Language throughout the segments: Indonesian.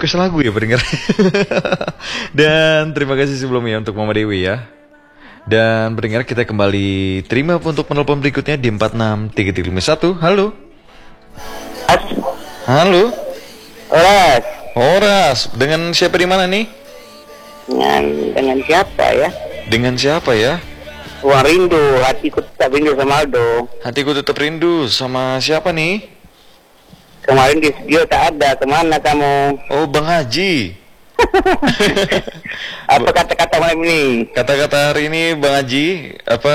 request lagu ya pendengar. Dan terima kasih sebelumnya untuk Mama Dewi ya. Dan pendengar kita kembali terima untuk penelpon berikutnya di 463351. Halo. Halo. Horas. Horas, dengan siapa di mana nih? Dengan siapa ya? Dengan siapa ya? Wah, rindu, hatiku tetap rindu sama Aldo. Hatiku tetap rindu sama siapa nih? Kemarin di studio tak ada, kemana kamu? Oh, Bang Haji. Apa kata-kata malam ini? Kata-kata hari ini Bang Haji, apa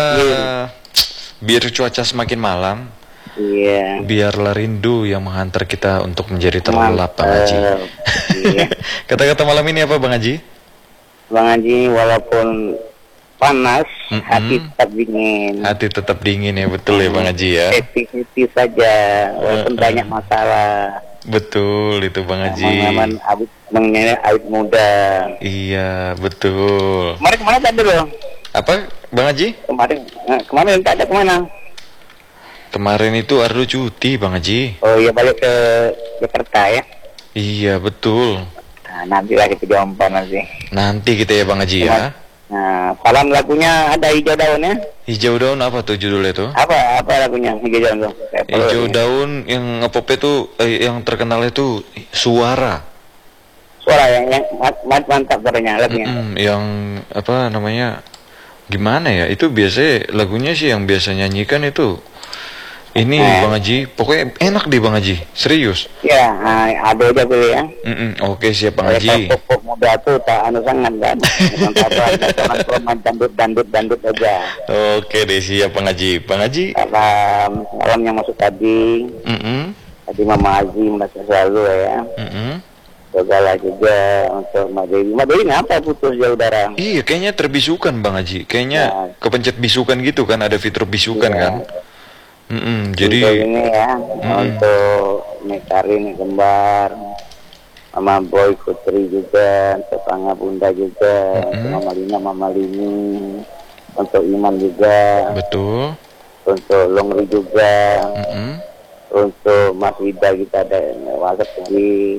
biar cuaca semakin malam, Iya. biarlah rindu yang menghantar kita untuk menjadi terlelap, Bang Haji. Iya. Kata-kata malam ini apa Bang Haji? Bang Haji, walaupun panas, hati tetap dingin. Hati tetap dingin ya, betul ya Bang Haji ya. Happy saja, walaupun banyak masalah. Betul itu Bang Haji. Aman awet muda. Iya betul. Kemarin kemana tadi loh? Apa Bang Haji? Kemarin tak ada kemana? Kemarin itu Ardo cuti Bang Haji. Oh iya, balik ke Jakarta ya? Iya betul. Nah, nanti lah kita jompa nanti. Nanti kita ya Bang Haji ya. Nah, salam lagunya ada hijau daun ya? Hijau daun apa tuh judulnya tuh? Apa lagunya hijau daun tuh? Hijau daun yang ngepopnya tuh yang terkenal itu suara. Suara yang mantap suaranya lagunya. Yang apa namanya? Gimana ya? Itu biasanya lagunya sih yang biasa nyanyikan itu. Ini Bang Haji, pokoknya enak deh Bang Haji, serius. Ya, ada aja boleh ya. Oke siap Bang Haji. Pokok muda tuh tak anu sangat kan. Cuma dandut aja. Oke deh siap Bang Haji. Bang Haji. Salam yang masuk tadi. Tadi Mama Haji masih selalu ya. Segala juga untuk Mbak Dewi. Mbak Dewi ngapa putus jauh darah? Iya kayaknya terbisukan Bang Haji. Kayaknya kepencet bisukan gitu kan, ada fitur bisukan kan. Jadi untuk ini ya, untuk Mekarin kembar, Mama Boy Putri juga, untuk Angga Bunda juga, untuk Mama Lini, untuk Iman juga, betul, untuk Longri juga, untuk Mas Wida kita ada WhatsApp lagi,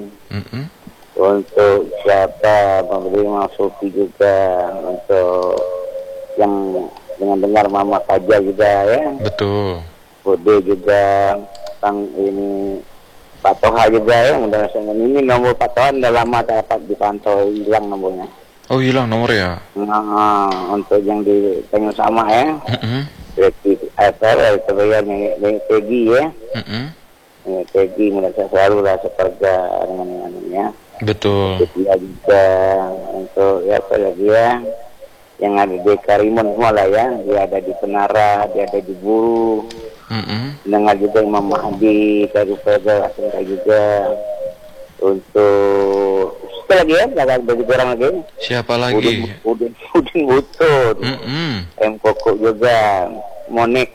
untuk siapa pemberi Mas Sofi juga, untuk yang dengar Mama Kaja juga ya, betul. Bode juga, tentang ini Pak Toha juga ya, udah ini nomor Pak Toha udah lama tak dapat dipantau, hilang nomornya. Oh hilang nomornya? Nah, untuk yang di Tanjung Sama ya, direktif FR itu ya Peggy ya, Peggy merasa selalu lah seperti dengan betul. Dia juga untuk ya apa lagi ya, yang ada di Karimun semua lah ya, dia ada di Penara, dia ada di Buru. Dengar juga Imam Mahdi dari Pega juga. Untuk siapa lagi ya? Ada bagi orang lagi. Siapa lagi? Udin Butut. M Koko juga. Monik.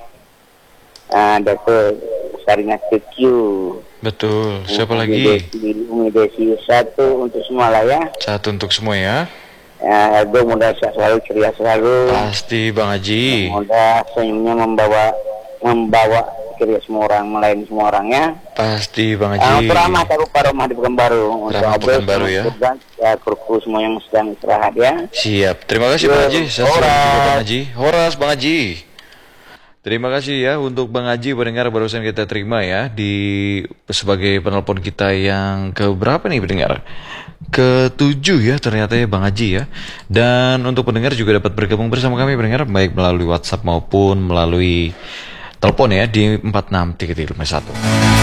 Ada ke Sarina QQ. Betul. Siapa lagi? Umi Desi satu untuk semua lah ya. Satu untuk semua ya. Ya, Aldo mudah selalu ceria selalu. Pasti Bang Haji. Mudah senyumnya membawa ceria semua orang, melayani semua orang ya. Pasti Bang Haji. Untuk Ramah tak lupa Ramah di Pekanbaru. Ramah Pekanbaru ya. Ya, kruku semua yang sedang istirahat ya. Siap. Terima kasih Bang Haji. Bang Haji. Horas Bang Haji. Terima kasih ya untuk Bang Haji pendengar barusan kita terima ya sebagai penelpon kita yang ke berapa nih pendengar? Ke-7 ya ternyata ya Bang Haji ya. Dan untuk pendengar juga dapat bergabung bersama kami pendengar baik melalui WhatsApp maupun melalui telepon ya di 463351.